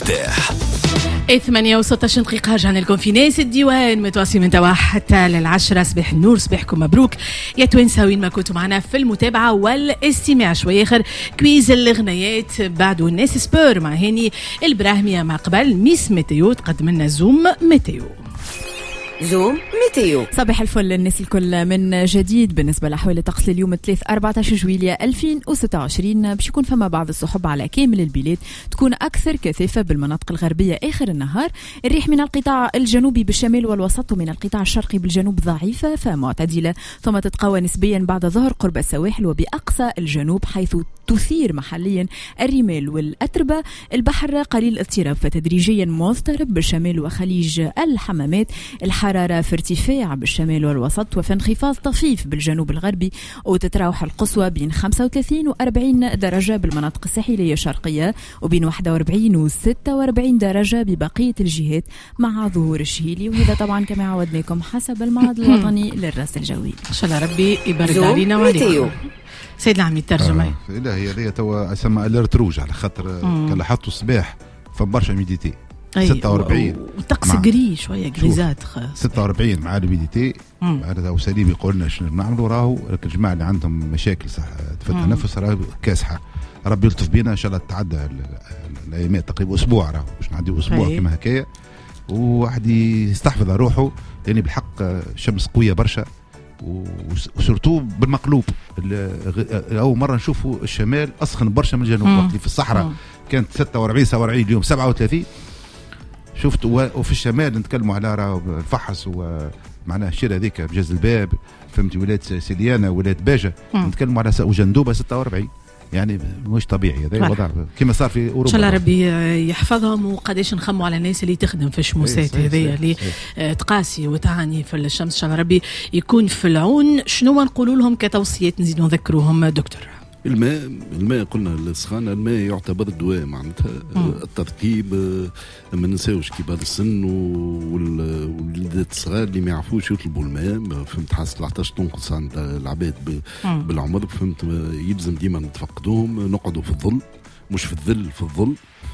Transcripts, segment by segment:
المفتاح 8:16 دقيقة. رجعنا لكم في ناس الديوان متواصلين من توا حتى لل10. صباح النور، صباحكم مبروك يا توانساوين ما كنتوا معنا في المتابعة والاستماع. شوية آخر كويز الغنيات بعد الناس سبور مع هاني البراهمية. مع قبل ميس ميتيو تقدم لنا زوم ميتيو. زوم ميتيو. صباح الفل للناس الكل من جديد. بالنسبة لأحوال الطقس اليوم 14 جويلية 2026 باش يكون فما بعض السحب على كامل البلاد، تكون أكثر كثافة بالمناطق الغربية آخر النهار. الريح من القطاع الجنوبي بالشمال والوسط ومن القطاع الشرقي بالجنوب ضعيفة فمعتدلة، ثم تتقوى نسبيا بعد ظهر قرب السواحل وبأقصى الجنوب، حيث تثير محليا الرمال والأتربة. البحر قليل اضطراب فتدريجيا مضطرب بالشمال وخليج الحمامات. الحرارة في ارتفاع بالشمال والوسط وفي انخفاض طفيف بالجنوب الغربي، وتتراوح القصوى بين 35 و 40 درجة بالمناطق الساحلية الشرقية، وبين 41 و 46 درجة ببقية الجهات مع ظهور الشهيلي. وهذا طبعا كما عودناكم حسب المعهد الوطني للرصد الجوي. إن شاء الله ربي يبارك علينا وعليكم. سيد العميد ترجمة. لا هي توا اسمها اليرت روج على خاطر كان لاحظتوا الصباح فبرشا ميديتي 46 وطقس جري شويه جريزات 46 مع الميديتي. هذا وسليم يقول لنا شنو نعملوا. راهو الجماعه اللي عندهم مشاكل صح تنفس راه كاسحه. ربي يلطف بينا ان شاء الله تتعدى الايام تقريبا اسبوع. راهو باش نعدي اسبوع كما هكايا وواحد يستحفظ روحه، لان بالحق شمس قويه برشا وسورتو بالمقلوب. اول مره نشوفوا الشمال اسخن برشا من الجنوب. وقت في الصحراء كانت 46 47 اليوم 37 شفت. وفي الشمال نتكلموا على الفحص ومعناه الشير هذيك بجاز الباب فهمتي، ولايه سيليانا ولايه باجه نتكلموا على وجندوبه 46. يعني مش طبيعي هذا الوضع كما صار في اوروبا. ان شاء الله ربي يحفظهم. وقداش نخموا على الناس اللي تخدم في الشموسات هذيا اللي تقاسي وتعاني في الشمس. ان شاء الله ربي يكون في العون. شنو نقولوا لهم كتوصيات نزيدوا نذكروهم دكتور؟ الماء قلنا السخانة، الماء يعتبر دواء معناتها. الترتيب ما ننساوش كبار السن والولادات الصغار اللي ما يعرفوش يطلبوا الماء. فهمت حاسة 17 تنقص عند العباد بالعمر. فهمت يلزم ديما نتفقدوهم، نقعدوا في الظل مش في الظل، في الظل.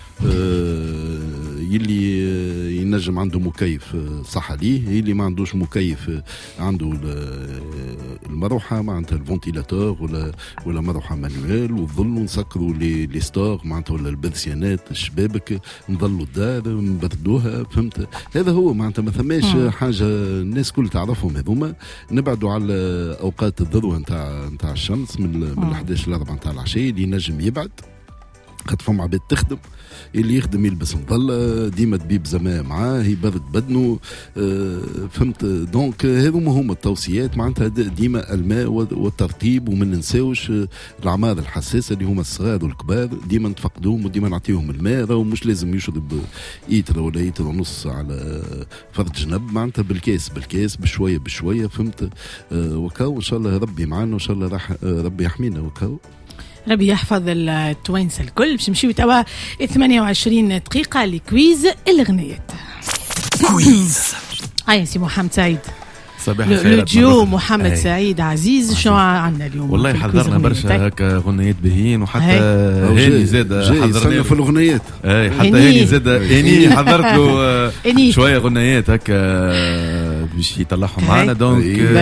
يلي ينجم عنده مكيف صح ليه، يلي ما عندوش مكيف عنده المروحه معناتها الفونتيلاتور ولا مروحه مانويل، والظل نسكروا لي ستار معناتها ولا البرسيانات الشبابك نظلوا الدار نبردوها. فهمت هذا هو معناتها ما ثماش حاجه الناس كل تعرفهم هذوما. نبعدوا على اوقات الذروه نتاع الشمس من 11 ل 4 نتاع العشيه اللي ينجم يبعد. خاطر فما عباد تخدم، اللي يخدم يلبس مظلة ديما دبيب زمان معاه يبرد بدنه. فهمت دونك هذوما هما التوصيات معناتها ديما الماء والترتيب. وما ننساوش الأعمار الحساسة اللي هما الصغار والكبار ديما نتفقدوهم وديما نعطيهم الماء. ومش لازم يشرب إيتر ولا إيتر ونص على فرد جنب معناتها بالكاس بشوية. فهمت وكاو إن شاء الله ربي معنا وإن شاء الله راح ربي يحمينا وكاو. ربي يحفظ التوانسة الكل. باش نمشيو توا 28 دقيقة لكويز الغنيات. كويز يا سي محمد سعيد. صباح الخير اليوم محمد سعيد عزيز. شنو عندنا اليوم؟ والله حضرنا برشا هكا غنيات بهين وحتى هاني زاد حضرنا في الغنيات. حتى هاني زاد هاني حضرت له شويه غنيات هكا باش يطلعهم معنا. دونك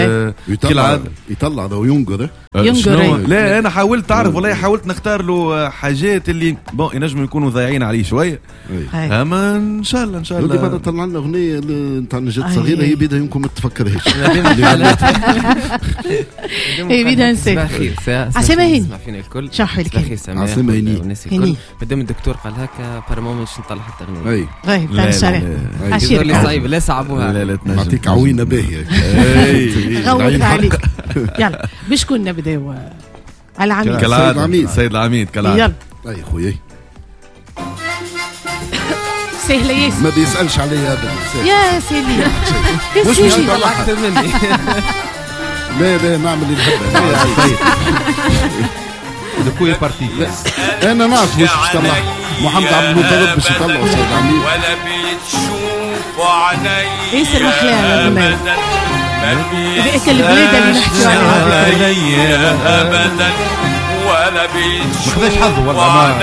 يطلع لو ينقر. لا انا حاولت تعرف والله حاولت نختار له حاجات اللي ينجموا يكونوا ضايعين عليه شويه. اما ان شاء الله ديما طلع لنا اغنيه نتاع نجاة صغيره هي بيدها يمكن ما تفكرهاش. هي بيدها نسيت. عسلامة هاني. فينا الكل. شحي الكل. عسلامة هاني. مادام الدكتور قال هكا برمو مش نطلع حتى اغنيه. طيب تاع الشارع. عشير صعيب لا صعبوها. لا نعطيك عوينه باهيه. غوت عليك. يلا بشكون نبداو؟ العميد. سيد العميد كالعادة. يلا اي خويا سهلة ياسر. ما بيسألش عليا أبدا يا سيدي. مش يطلع أكثر مني. لا نعمل اللي نحبه. دكوية بارتي. أنا نعرف مش طلع محمد عبد المطلب باش يطلعوا سيد العميد. ولا بتشوفوا عيني ياسر محلاها الغناية. بقيت البلاد اللي نحكيو عليها أبدا ولا بتشوفوا حظ والله